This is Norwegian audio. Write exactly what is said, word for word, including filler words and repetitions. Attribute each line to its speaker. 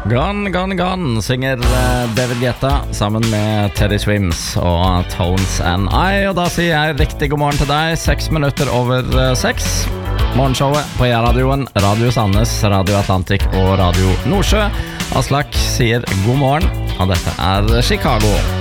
Speaker 1: Gone, Gone, Gone synger uh, David Guetta sammen med Teddy Swims og Tones and I. Og da sier jeg riktig god morgen til deg, seks minutter over uh, seks. Morgenshowet på E-radioen, Radio Sandnes, Radio Atlantic og Radio Nordsjø. Aslak sier god morgen, og dette er Chicago.